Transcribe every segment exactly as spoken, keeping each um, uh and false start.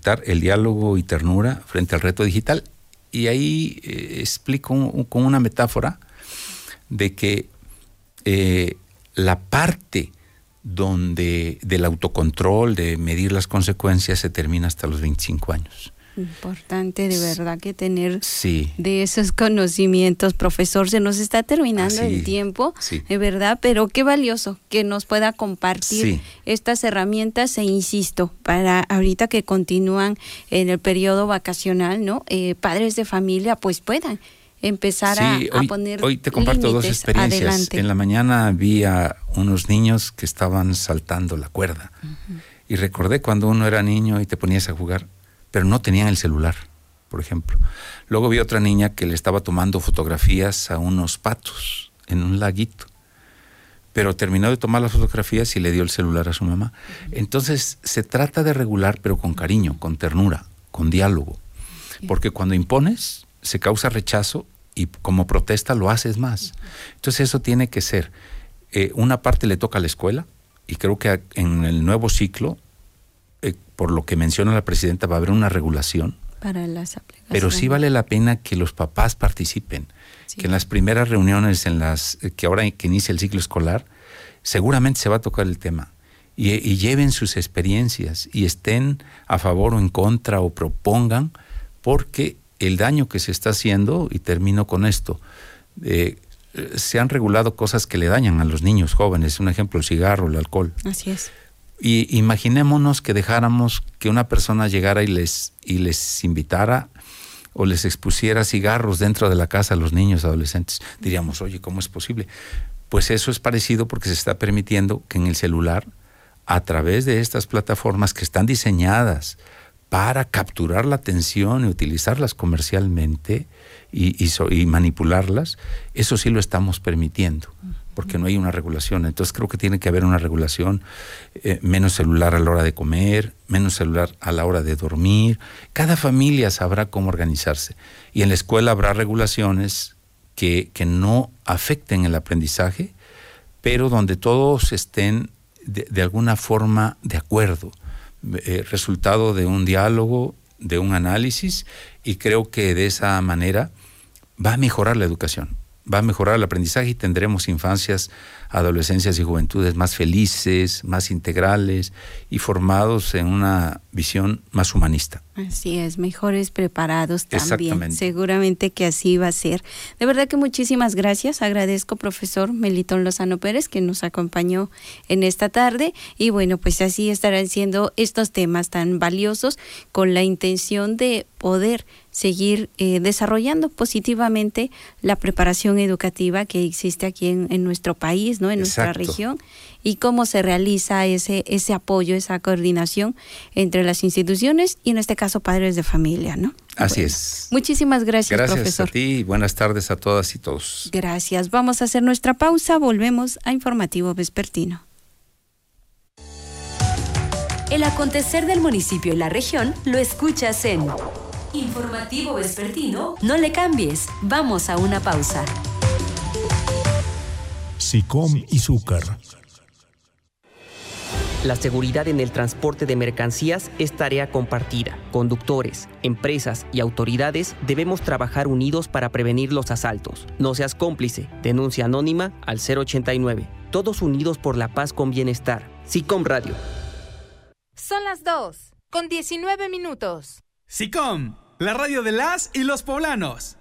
proyectar el diálogo y ternura frente al reto digital. Y ahí eh, explico un, con una metáfora de que eh, la parte donde del autocontrol, de medir las consecuencias, se termina hasta los veinticinco años. Importante de verdad que tener sí. de esos conocimientos, profesor. Se nos está terminando ah, sí. el tiempo, sí. de verdad, pero qué valioso que nos pueda compartir sí. estas herramientas e insisto, para ahorita que continúan en el periodo vacacional, ¿no? Eh, padres de familia pues puedan empezar sí, a, hoy, a poner hoy te comparto dos experiencias. Adelante. En la mañana vi a unos niños que estaban saltando la cuerda uh-huh. y recordé cuando uno era niño y te ponías a jugar, pero no tenían el celular, por ejemplo. Luego vi otra niña que le estaba tomando fotografías a unos patos en un laguito, pero terminó de tomar las fotografías y le dio el celular a su mamá. Entonces se trata de regular, pero con cariño, con ternura, con diálogo, porque cuando impones se causa rechazo y como protesta lo haces más. Entonces eso tiene que ser, eh, una parte le toca a la escuela y creo que en el nuevo ciclo, Eh, por lo que menciona la presidenta, va a haber una regulación. Para las aplicaciones. Pero sí vale la pena que los papás participen, sí. que en las primeras reuniones, en las que ahora que inicia el ciclo escolar, seguramente se va a tocar el tema. Y, y lleven sus experiencias y estén a favor o en contra o propongan, porque el daño que se está haciendo, y termino con esto, eh, se han regulado cosas que le dañan a los niños jóvenes. Un ejemplo, el cigarro, el alcohol. Así es. Y imaginémonos que dejáramos que una persona llegara y les, y les invitara o les expusiera cigarros dentro de la casa a los niños, adolescentes. Diríamos, oye, ¿cómo es posible? Pues eso es parecido porque se está permitiendo que en el celular, a través de estas plataformas que están diseñadas para capturar la atención y utilizarlas comercialmente y, y, so, y manipularlas, eso sí lo estamos permitiendo, porque no hay una regulación. Entonces creo que tiene que haber una regulación, eh, menos celular a la hora de comer, menos celular a la hora de dormir. Cada familia sabrá cómo organizarse. Y en la escuela habrá regulaciones que, que no afecten el aprendizaje, pero donde todos estén de, de alguna forma de acuerdo. Eh, resultado de un diálogo, de un análisis, y creo que de esa manera va a mejorar la educación, va a mejorar el aprendizaje y tendremos infancias, adolescencias y juventudes más felices, más integrales y formados en una visión más humanista. Así es, mejores preparados también. Exactamente. Seguramente que así va a ser. De verdad que muchísimas gracias. Agradezco, profesor Melitón Lozano Pérez, que nos acompañó en esta tarde. Y bueno, pues así estarán siendo estos temas tan valiosos con la intención de poder seguir eh, desarrollando positivamente la preparación educativa que existe aquí en, en nuestro país, ¿no? En nuestra Exacto. región, y cómo se realiza ese, ese apoyo, esa coordinación entre las instituciones y en este caso padres de familia, ¿no? Así bueno, es. Muchísimas gracias, gracias profesor. Gracias a ti y buenas tardes a todas y todos. Gracias. Vamos a hacer nuestra pausa, volvemos a Informativo Vespertino. El acontecer del municipio y la región lo escuchas en Informativo Vespertino. No le cambies, vamos a una pausa. SICOM y Zúcar. La seguridad en el transporte de mercancías es tarea compartida. Conductores, empresas y autoridades debemos trabajar unidos para prevenir los asaltos. No seas cómplice. Denuncia anónima al cero ochenta y nueve. Todos unidos por la paz con bienestar. SICOM Radio. Son las dos, con diecinueve minutos. SICOM, la radio de las y los poblanos.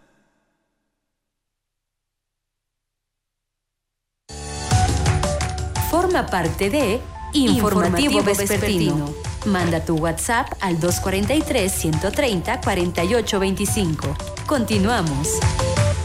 Forma parte de Informativo, Informativo Vespertino. Vespertino. Manda tu WhatsApp al dos cuatro tres, uno tres cero, cuatro ocho dos cinco. Continuamos.